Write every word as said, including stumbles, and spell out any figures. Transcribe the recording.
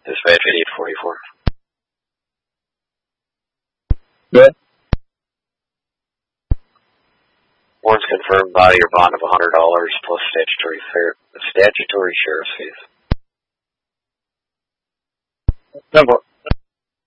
Dispatch eighty-eight forty-four. Good. Warrants confirmed body or bond of one hundred dollars plus statutory fair, statutory sheriff's fees. Simple.